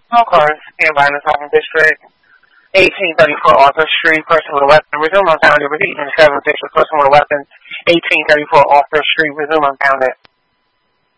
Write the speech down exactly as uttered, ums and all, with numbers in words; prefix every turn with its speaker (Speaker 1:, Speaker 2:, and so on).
Speaker 1: All cars, standby in the Southern District. eighteen thirty-four Arthur Street, person with a weapon. Resume unfounded. Repeat in the seventh District, person with a weapon. eighteen thirty-four Arthur Street, resume unfounded.